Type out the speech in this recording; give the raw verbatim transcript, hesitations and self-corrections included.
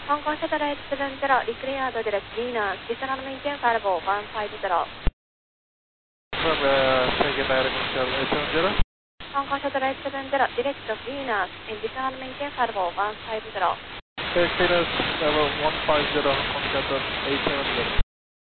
Hong Kong Satellite seven zero, declared direct Venus, descend and maintain variable one five zero. From uh, second direct control eight seven zero. Hong Kong Satellite seven zero, direct Venus, and descend and maintain variable one five zero. Direct Venus level one five zero, Hong Kong Satellite eight seven zero.